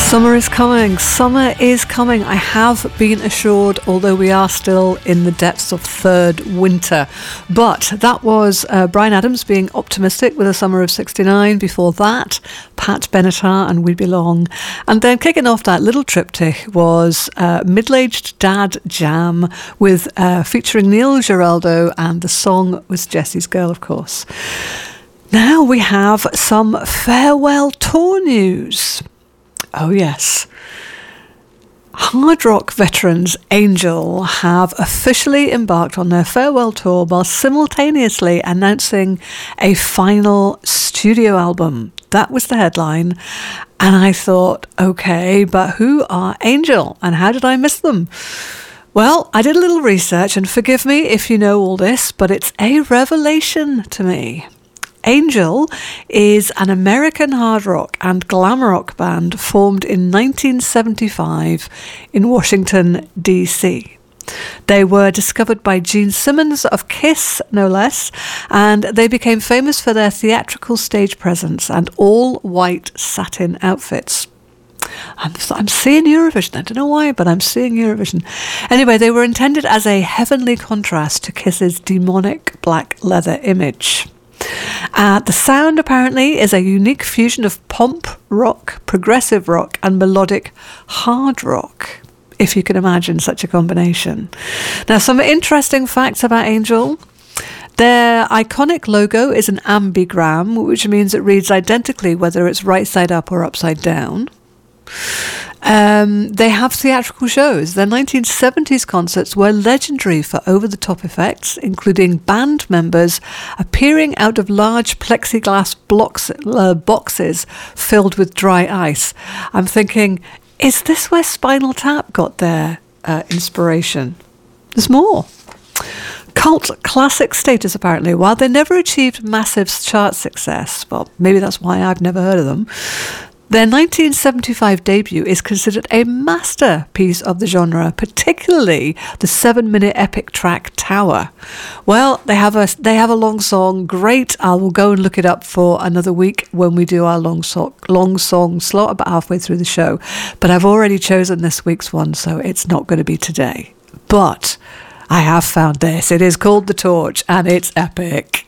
Summer is coming. Summer is coming. I have been assured, although we are still in the depths of third winter. But that was Bryan Adams being optimistic with a summer of 69. Before that, Pat Benatar and We Belong. And then kicking off that little triptych was Middle-Aged Dad Jam with featuring Neil Giraldo, and the song was Jesse's Girl, of course. Now we have some farewell tour news. Oh yes. Hard rock veterans Angel have officially embarked on their farewell tour while simultaneously announcing a final studio album. That was the headline. And I thought, okay, but who are Angel and how did I miss them? Well, I did a little research, and forgive me if you know all this, but it's a revelation to me. Angel is an American hard rock and glam rock band formed in 1975 in Washington, D.C. They were discovered by Gene Simmons of Kiss, no less, and they became famous for their theatrical stage presence and all-white satin outfits. I'm seeing Eurovision. I don't know why, but I'm seeing Eurovision. Anyway, they were intended as a heavenly contrast to Kiss's demonic black leather image. The sound apparently is a unique fusion of pop rock, progressive rock and melodic hard rock, if you can imagine such a combination. Now, some interesting facts about Angel. Their iconic logo is an ambigram, which means it reads identically whether it's right side up or upside down. They have theatrical shows. Their 1970s concerts were legendary for over-the-top effects, including band members appearing out of large plexiglass boxes filled with dry ice. I'm thinking, is this where Spinal Tap got their inspiration? There's more. Cult classic status, apparently. While they never achieved massive chart success, well, maybe that's why I've never heard of them, their 1975 debut is considered a masterpiece of the genre, particularly the 7-minute epic track Tower. Well, they have a long song, great. I will go and look it up for another week when we do our long song slot about halfway through the show. But I've already chosen this week's one, so it's not going to be today. But I have found this. It is called The Torch, and it's epic.